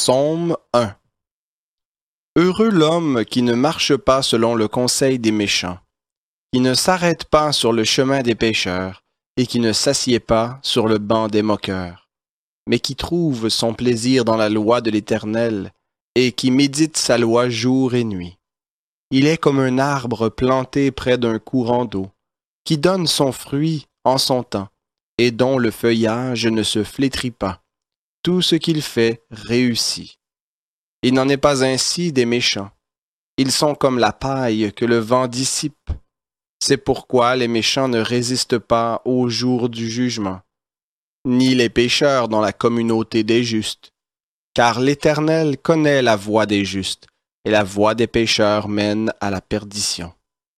Psaume 1. Heureux l'homme qui ne marche pas selon le conseil des méchants, qui ne s'arrête pas sur le chemin des pécheurs, et qui ne s'assied pas sur le banc des moqueurs, mais qui trouve son plaisir dans la loi de l'Éternel, et qui médite sa loi jour et nuit. Il est comme un arbre planté près d'un courant d'eau, qui donne son fruit en son temps, et dont le feuillage ne se flétrit pas. Tout ce qu'il fait réussit. Il n'en est pas ainsi des méchants. Ils sont comme la paille que le vent dissipe. C'est pourquoi les méchants ne résistent pas au jour du jugement, ni les pécheurs dans la communauté des justes. Car l'Éternel connaît la voie des justes, et la voie des pécheurs mène à la perdition.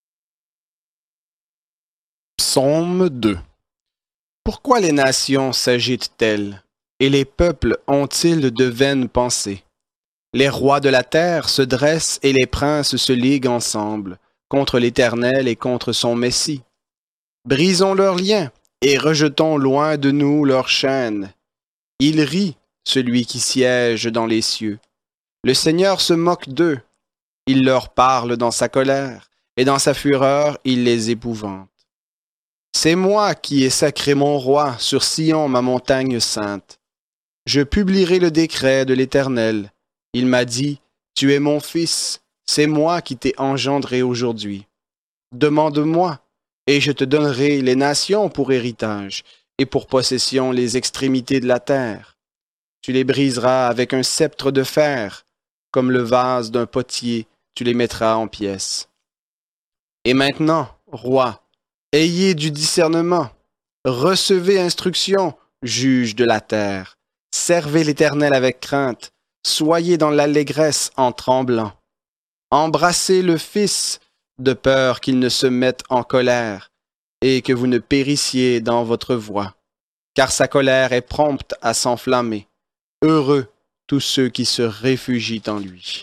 Psaume 2. Pourquoi les nations s'agitent-elles, et les peuples ont-ils de vaines pensées? Les rois de la terre se dressent et les princes se liguent ensemble, contre l'Éternel et contre son Messie. Brisons leurs liens et rejetons loin de nous leurs chaînes. Il rit, celui qui siège dans les cieux. Le Seigneur se moque d'eux. Il leur parle dans sa colère, et dans sa fureur il les épouvante. C'est moi qui ai sacré mon roi sur Sion, ma montagne sainte. Je publierai le décret de l'Éternel. Il m'a dit, tu es mon fils, c'est moi qui t'ai engendré aujourd'hui. Demande-moi, et je te donnerai les nations pour héritage, et pour possession les extrémités de la terre. Tu les briseras avec un sceptre de fer, comme le vase d'un potier, tu les mettras en pièces. Et maintenant, roi, ayez du discernement, recevez instruction, juge de la terre. Servez l'Éternel avec crainte, soyez dans l'allégresse en tremblant. Embrassez le Fils, de peur qu'il ne se mette en colère, et que vous ne périssiez dans votre voie, car sa colère est prompte à s'enflammer. Heureux tous ceux qui se réfugient en lui.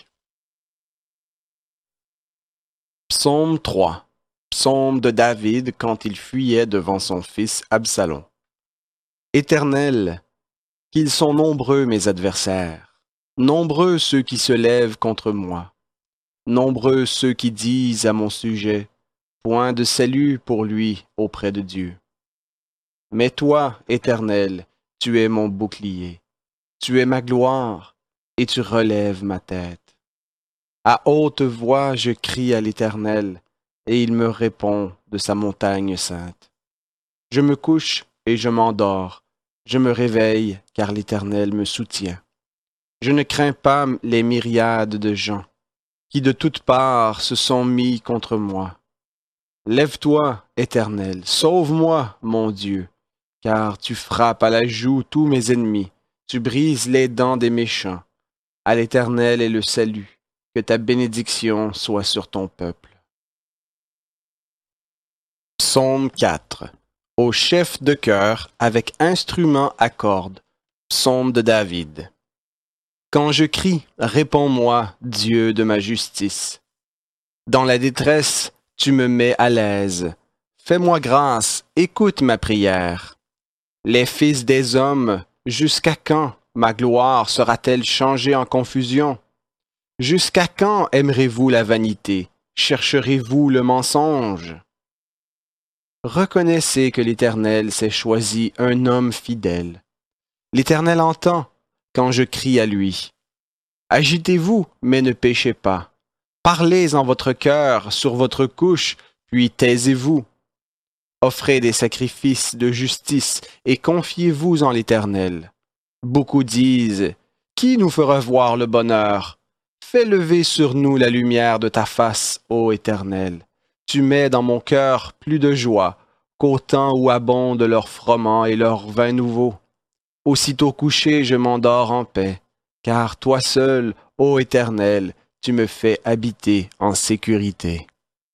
Psaume 3. Psaume de David quand il fuyait devant son fils Absalom. Éternel, qu'ils sont nombreux mes adversaires, nombreux ceux qui se lèvent contre moi, nombreux ceux qui disent à mon sujet, point de salut pour lui auprès de Dieu. Mais toi, Éternel, tu es mon bouclier, tu es ma gloire, et tu relèves ma tête. À haute voix je crie à l'Éternel, et il me répond de sa montagne sainte. Je me couche et je m'endors. Je me réveille, car l'Éternel me soutient. Je ne crains pas les myriades de gens qui de toutes parts se sont mis contre moi. Lève-toi, Éternel, sauve-moi, mon Dieu, car tu frappes à la joue tous mes ennemis, tu brises les dents des méchants. À l'Éternel est le salut, que ta bénédiction soit sur ton peuple. Psaume 4. Au chef de chœur, avec instrument à cordes, psaume de David. Quand je crie, réponds-moi, Dieu de ma justice. Dans la détresse, tu me mets à l'aise. Fais-moi grâce, écoute ma prière. Les fils des hommes, jusqu'à quand ma gloire sera-t-elle changée en confusion? Jusqu'à quand aimerez-vous la vanité? Chercherez-vous le mensonge? Reconnaissez que l'Éternel s'est choisi un homme fidèle. L'Éternel entend quand je crie à lui. Agitez-vous, mais ne péchez pas. Parlez en votre cœur, sur votre couche, puis taisez-vous. Offrez des sacrifices de justice et confiez-vous en l'Éternel. Beaucoup disent, qui nous fera voir le bonheur? Fais lever sur nous la lumière de ta face, ô Éternel. Tu mets dans mon cœur plus de joie qu'au temps où abondent leurs froment et leurs vins nouveaux. Aussitôt couché, je m'endors en paix, car toi seul, ô Éternel, tu me fais habiter en sécurité.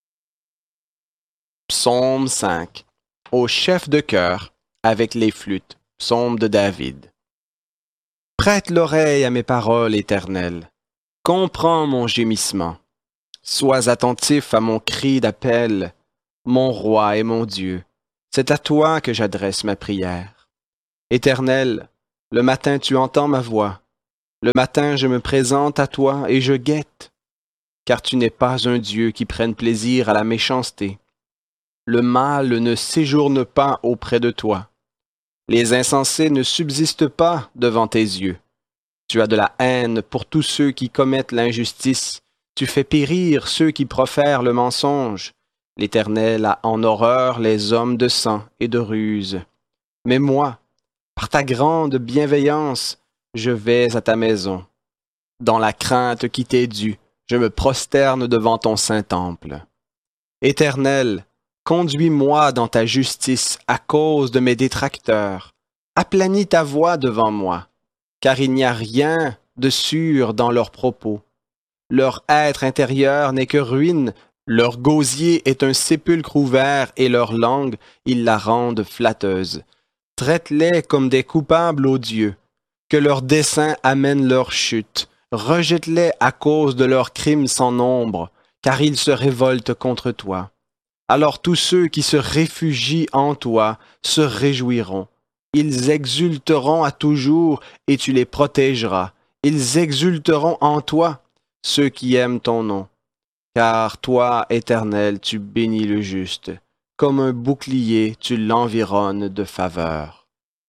Psaume 5. Au chef de chœur, avec les flûtes, psaume de David. Prête l'oreille à mes paroles, Éternel. Comprends mon gémissement. Sois attentif à mon cri d'appel, mon roi et mon Dieu. C'est à toi que j'adresse ma prière. Éternel, le matin tu entends ma voix. Le matin, je me présente à toi et je guette, car tu n'es pas un Dieu qui prenne plaisir à la méchanceté. Le mal ne séjourne pas auprès de toi. Les insensés ne subsistent pas devant tes yeux. Tu as de la haine pour tous ceux qui commettent l'injustice. Tu fais périr ceux qui profèrent le mensonge. L'Éternel a en horreur les hommes de sang et de ruse. Mais moi, par ta grande bienveillance, je vais à ta maison. Dans la crainte qui t'est due, je me prosterne devant ton saint temple. Éternel, conduis-moi dans ta justice à cause de mes détracteurs. Aplanis ta voix devant moi, car il n'y a rien de sûr dans leurs propos. Leur être intérieur n'est que ruine, leur gosier est un sépulcre ouvert et leur langue, ils la rendent flatteuse. Traite-les comme des coupables ô Dieu, que leurs desseins amènent leur chute. Rejette-les à cause de leurs crimes sans nombre, car ils se révoltent contre toi. Alors tous ceux qui se réfugient en toi se réjouiront. Ils exulteront à toujours et tu les protégeras. Ils exulteront en toi, ceux qui aiment ton nom. Car toi, Éternel, tu bénis le juste. Comme un bouclier, tu l'environnes de faveur.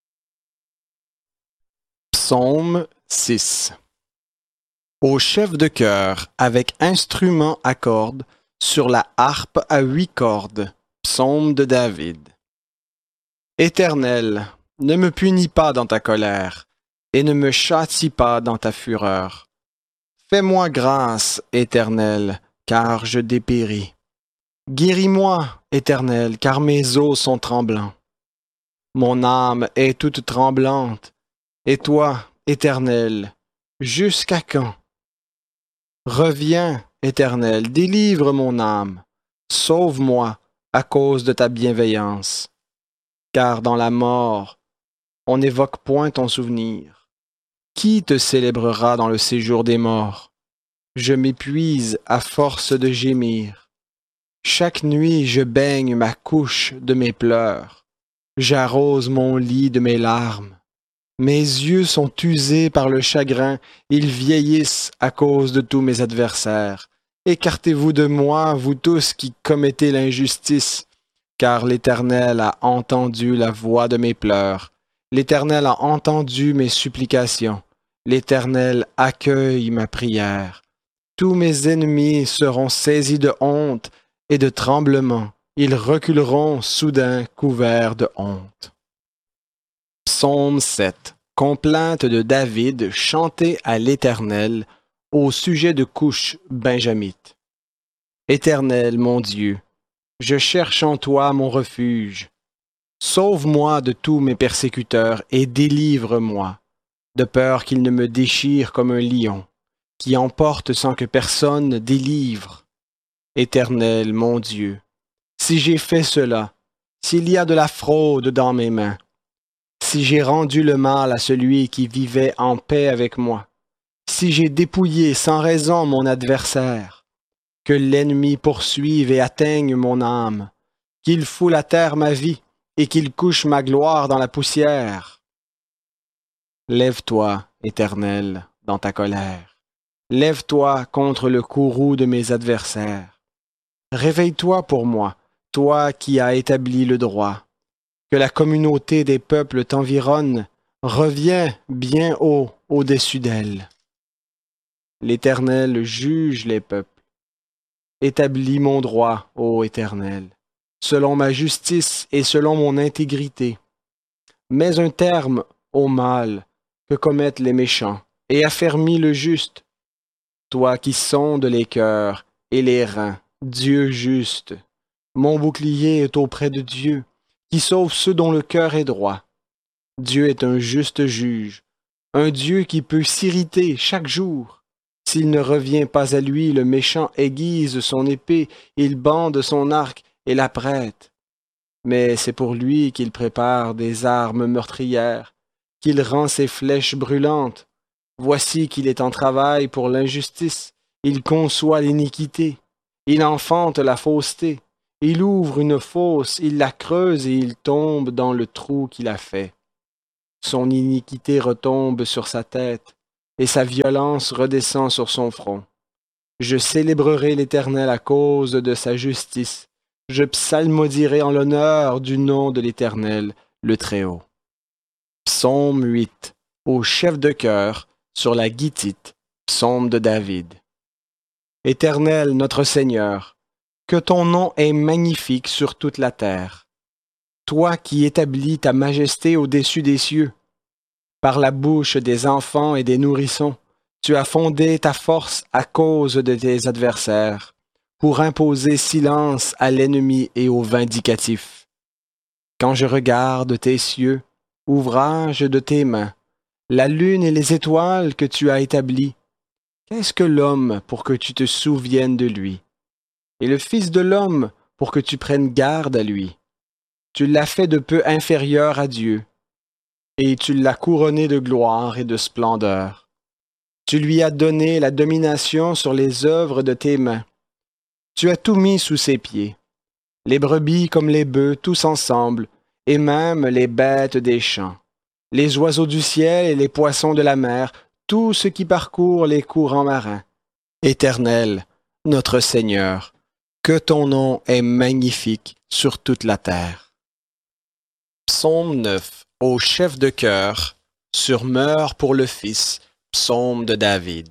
Psaume 6. Au chef de chœur, avec instrument à cordes, sur la harpe à 8 cordes, psaume de David. Éternel, ne me punis pas dans ta colère, et ne me châtie pas dans ta fureur. Fais-moi grâce, Éternel, car je dépéris. Guéris-moi, Éternel, car mes os sont tremblants. Mon âme est toute tremblante, et toi, Éternel, jusqu'à quand? Reviens, Éternel, délivre mon âme, sauve-moi à cause de ta bienveillance. Car dans la mort, on n'évoque point ton souvenir. Qui te célébrera dans le séjour des morts? Je m'épuise à force de gémir. Chaque nuit, je baigne ma couche de mes pleurs. J'arrose mon lit de mes larmes. Mes yeux sont usés par le chagrin, ils vieillissent à cause de tous mes adversaires. Écartez-vous de moi, vous tous qui commettez l'injustice, car l'Éternel a entendu la voix de mes pleurs. L'Éternel a entendu mes supplications. L'Éternel accueille ma prière. Tous mes ennemis seront saisis de honte et de tremblement. Ils reculeront soudain couverts de honte. Psaume 7. Complainte de David chantée à l'Éternel au sujet de couches benjamites. Éternel, mon Dieu, je cherche en toi mon refuge. Sauve-moi de tous mes persécuteurs et délivre-moi, de peur qu'ils ne me déchirent comme un lion, qui emporte sans que personne délivre. Éternel, mon Dieu, si j'ai fait cela, s'il y a de la fraude dans mes mains, si j'ai rendu le mal à celui qui vivait en paix avec moi, si j'ai dépouillé sans raison mon adversaire, que l'ennemi poursuive et atteigne mon âme, qu'il foule à terre ma vie et qu'il couche ma gloire dans la poussière. Lève-toi, Éternel, dans ta colère. Lève-toi contre le courroux de mes adversaires. Réveille-toi pour moi, toi qui as établi le droit. Que la communauté des peuples t'environne, reviens bien haut au-dessus d'elle. L'Éternel juge les peuples. Établis mon droit, ô Éternel, selon ma justice et selon mon intégrité. Mets un terme au mal que commettent les méchants, et affermis le juste. Toi qui sondes les cœurs et les reins, Dieu juste, mon bouclier est auprès de Dieu, qui sauve ceux dont le cœur est droit. Dieu est un juste juge, un Dieu qui peut s'irriter chaque jour. S'il ne revient pas à lui, le méchant aiguise son épée, il bande son arc et la prête. Mais c'est pour lui qu'il prépare des armes meurtrières, qu'il rend ses flèches brûlantes. Voici qu'il est en travail pour l'injustice, il conçoit l'iniquité, il enfante la fausseté. Il ouvre une fosse, il la creuse et il tombe dans le trou qu'il a fait. Son iniquité retombe sur sa tête. et sa violence redescend sur son front. Je célébrerai l'Éternel à cause de sa justice. Je psalmodierai en l'honneur du nom de l'Éternel, le Très-Haut. Psaume 8. Au chef de chœur, sur la guitite, psaume de David. Éternel, notre Seigneur, que ton nom est magnifique sur toute la terre. Toi qui établis ta majesté au-dessus des cieux, par la bouche des enfants et des nourrissons, tu as fondé ta force à cause de tes adversaires, pour imposer silence à l'ennemi et au vindicatif. Quand je regarde tes cieux, ouvrage de tes mains, la lune et les étoiles que tu as établies, qu'est-ce que l'homme pour que tu te souviennes de lui? Et le Fils de l'homme pour que tu prennes garde à lui? Tu l'as fait de peu inférieur à Dieu, et tu l'as couronné de gloire et de splendeur. Tu lui as donné la domination sur les œuvres de tes mains. Tu as tout mis sous ses pieds, les brebis comme les bœufs, tous ensemble, et même les bêtes des champs, les oiseaux du ciel et les poissons de la mer, tout ce qui parcourt les courants marins. Éternel, notre Seigneur, que ton nom est magnifique sur toute la terre. Psaume 9. Au chef de chœur, sur Meurs pour le Fils, psaume de David.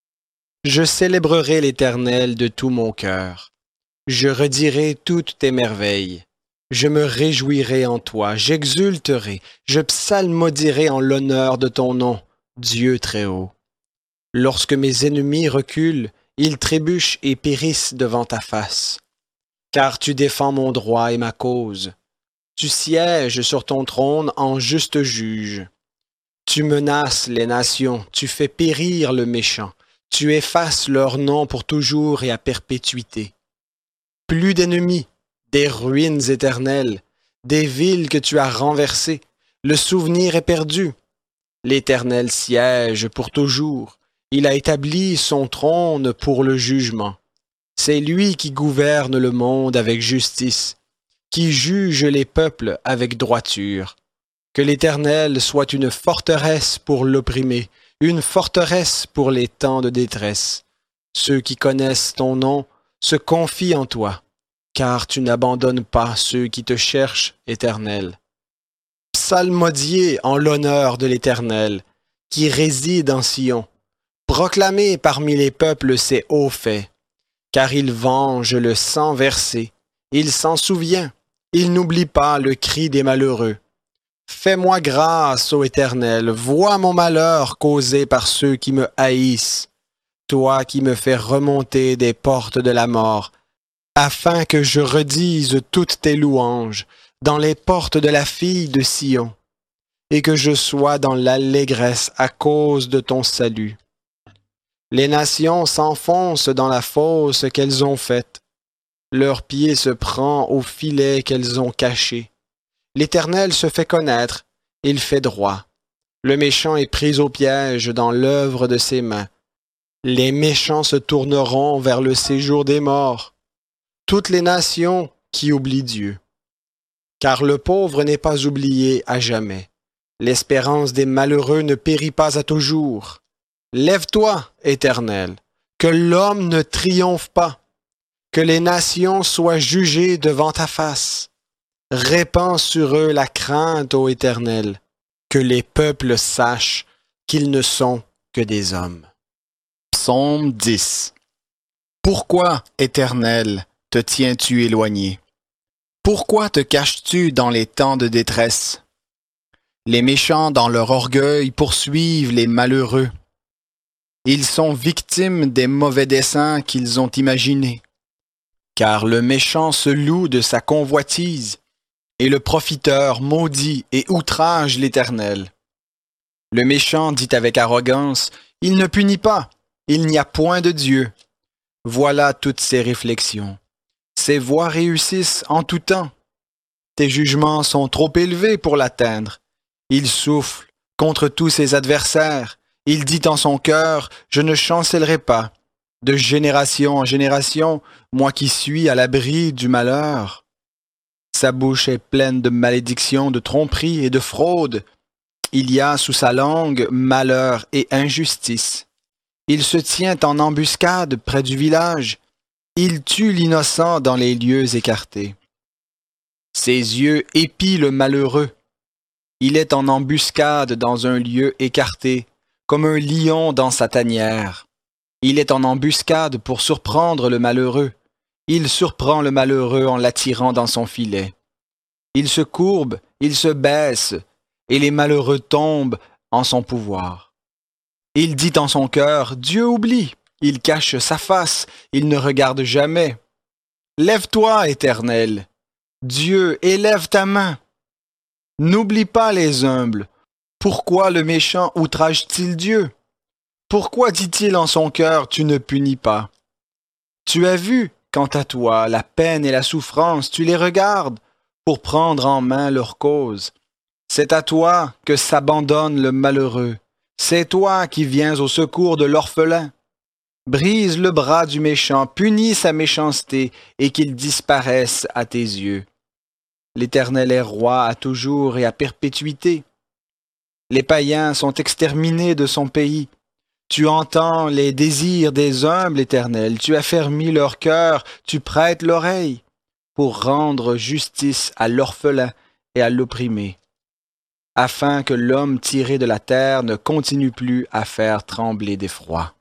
Je célébrerai l'Éternel de tout mon cœur. Je redirai toutes tes merveilles. Je me réjouirai en toi, j'exulterai, je psalmodierai en l'honneur de ton nom, Dieu très haut. Lorsque mes ennemis reculent, ils trébuchent et périssent devant ta face. Car tu défends mon droit et ma cause. Tu sièges sur ton trône en juste juge. Tu menaces les nations, tu fais périr le méchant, tu effaces leur nom pour toujours et à perpétuité. Plus d'ennemis, des ruines éternelles, des villes que tu as renversées, le souvenir est perdu. L'Éternel siège pour toujours, il a établi son trône pour le jugement. C'est lui qui gouverne le monde avec justice, qui juge les peuples avec droiture. Que l'Éternel soit une forteresse pour l'opprimé, une forteresse pour les temps de détresse. Ceux qui connaissent ton nom se confient en toi, car tu n'abandonnes pas ceux qui te cherchent, Éternel. Psalmodiez en l'honneur de l'Éternel, qui réside en Sion. Proclamez parmi les peuples ses hauts faits, car il venge le sang versé, il s'en souvient, il n'oublie pas le cri des malheureux. Fais-moi grâce, ô Éternel, vois mon malheur causé par ceux qui me haïssent, toi qui me fais remonter des portes de la mort, afin que je redise toutes tes louanges dans les portes de la fille de Sion, et que je sois dans l'allégresse à cause de ton salut. Les nations s'enfoncent dans la fosse qu'elles ont faite, leur pied se prend au filet qu'elles ont caché. L'Éternel se fait connaître, il fait droit. Le méchant est pris au piège dans l'œuvre de ses mains. Les méchants se tourneront vers le séjour des morts. Toutes les nations qui oublient Dieu. Car le pauvre n'est pas oublié à jamais. L'espérance des malheureux ne périt pas à toujours. Lève-toi, Éternel, que l'homme ne triomphe pas, que les nations soient jugées devant ta face. Répands sur eux la crainte, ô Éternel, que les peuples sachent qu'ils ne sont que des hommes. Psaume 10. Pourquoi, Éternel, te tiens-tu éloigné? Pourquoi te caches-tu dans les temps de détresse? Les méchants, dans leur orgueil, poursuivent les malheureux. Ils sont victimes des mauvais desseins qu'ils ont imaginés. Car le méchant se loue de sa convoitise, et le profiteur maudit et outrage l'Éternel. Le méchant dit avec arrogance, « Il ne punit pas, il n'y a point de Dieu. » Voilà toutes ses réflexions. Ses voies réussissent en tout temps. Tes jugements sont trop élevés pour l'atteindre. Il souffle contre tous ses adversaires. Il dit en son cœur, « Je ne chancellerai pas. De génération en génération, moi qui suis à l'abri du malheur. » Sa bouche est pleine de malédictions, de tromperies et de fraudes. Il y a sous sa langue malheur et injustice. Il se tient en embuscade près du village. Il tue l'innocent dans les lieux écartés. Ses yeux épient le malheureux. Il est en embuscade dans un lieu écarté, comme un lion dans sa tanière. Il est en embuscade pour surprendre le malheureux. Il surprend le malheureux en l'attirant dans son filet. Il se courbe, il se baisse, et les malheureux tombent en son pouvoir. Il dit en son cœur, Dieu oublie. Il cache sa face, il ne regarde jamais. Lève-toi, Éternel. Dieu, élève ta main. N'oublie pas les humbles. Pourquoi le méchant outrage-t-il Dieu? Pourquoi dit-il en son cœur, tu ne punis pas? Tu as vu, quant à toi, la peine et la souffrance, tu les regardes pour prendre en main leur cause. C'est à toi que s'abandonne le malheureux. C'est toi qui viens au secours de l'orphelin. Brise le bras du méchant, punis sa méchanceté, et qu'il disparaisse à tes yeux. L'Éternel est roi à toujours et à perpétuité. Les païens sont exterminés de son pays. Tu entends les désirs des humbles, Éternel, tu affermis leur cœur, tu prêtes l'oreille, pour rendre justice à l'orphelin et à l'opprimé, afin que l'homme tiré de la terre ne continue plus à faire trembler d'effroi.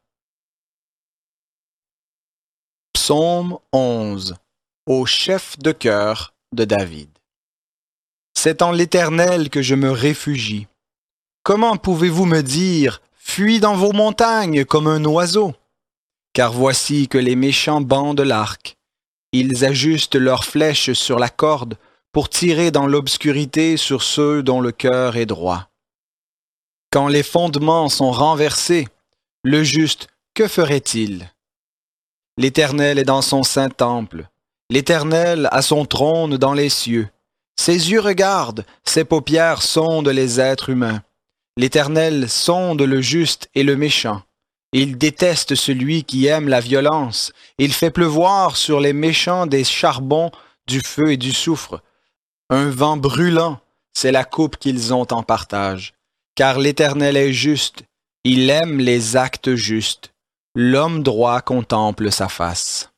Psaume 11. Au chef de chœur de David. C'est en l'Éternel que je me réfugie. Comment pouvez-vous me dire, fuis dans vos montagnes comme un oiseau? Car voici que les méchants bandent l'arc. Ils ajustent leurs flèches sur la corde pour tirer dans l'obscurité sur ceux dont le cœur est droit. Quand les fondements sont renversés, le juste, que ferait-il? L'Éternel est dans son saint temple. L'Éternel a son trône dans les cieux. Ses yeux regardent, ses paupières sondent les êtres humains. L'Éternel sonde le juste et le méchant. Il déteste celui qui aime la violence. Il fait pleuvoir sur les méchants des charbons, du feu et du soufre. Un vent brûlant, c'est la coupe qu'ils ont en partage. Car l'Éternel est juste, il aime les actes justes. L'homme droit contemple sa face.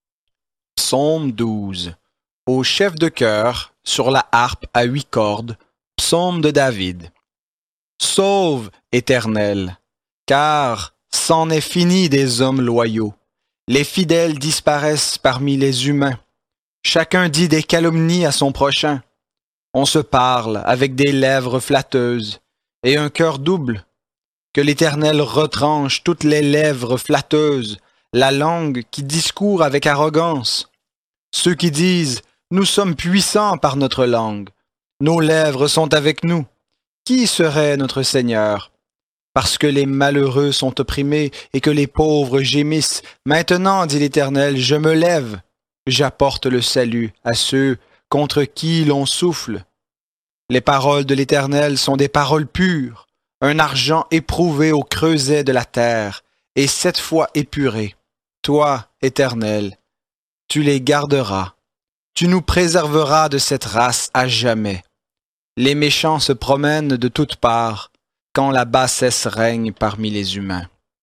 Psaume 12. Au chef de chœur, sur la harpe à 8 cordes, psaume de David. Sauve, Éternel, car c'en est fini des hommes loyaux. Les fidèles disparaissent parmi les humains. Chacun dit des calomnies à son prochain. On se parle avec des lèvres flatteuses et un cœur double. Que l'Éternel retranche toutes les lèvres flatteuses, la langue qui discourt avec arrogance. Ceux qui disent « Nous sommes puissants par notre langue. Nos lèvres sont avec nous. » Qui serait notre Seigneur? Parce que les malheureux sont opprimés et que les pauvres gémissent. Maintenant, dit l'Éternel, je me lève. J'apporte le salut à ceux contre qui l'on souffle. Les paroles de l'Éternel sont des paroles pures, un argent éprouvé au creuset de la terre, et 7 fois épuré. Toi, Éternel, tu les garderas. Tu nous préserveras de cette race à jamais. Les méchants se promènent de toutes parts, quand la bassesse règne parmi les humains.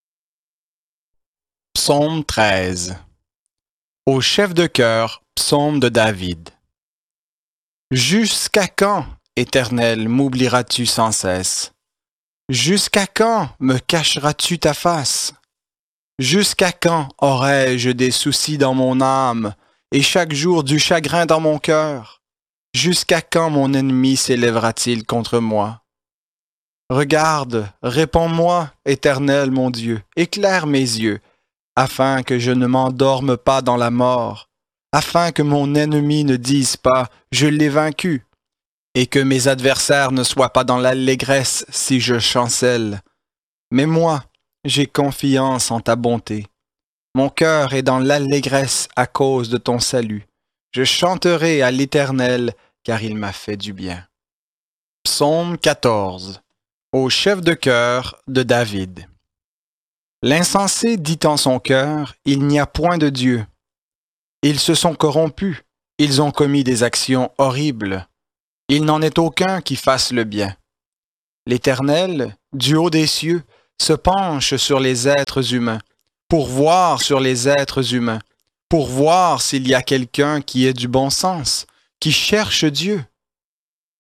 Psaume 13. Au chef de chœur, psaume de David. Jusqu'à quand, Éternel, m'oublieras-tu sans cesse? Jusqu'à quand me cacheras-tu ta face? Jusqu'à quand aurai-je des soucis dans mon âme et chaque jour du chagrin dans mon cœur? Jusqu'à quand mon ennemi s'élèvera-t-il contre moi? Regarde, réponds-moi, Éternel mon Dieu, éclaire mes yeux, afin que je ne m'endorme pas dans la mort, afin que mon ennemi ne dise pas « je l'ai vaincu », et que mes adversaires ne soient pas dans l'allégresse si je chancelle. Mais moi, j'ai confiance en ta bonté. Mon cœur est dans l'allégresse à cause de ton salut. Je chanterai à l'Éternel, car il m'a fait du bien. Psaume 14. Au chef de chœur de David. L'insensé dit en son cœur, il n'y a point de Dieu. Ils se sont corrompus, ils ont commis des actions horribles. Il n'en est aucun qui fasse le bien. L'Éternel, du haut des cieux, se penche sur les êtres humains, pour voir sur les êtres humains, pour voir s'il y a quelqu'un qui ait du bon sens, qui cherche Dieu.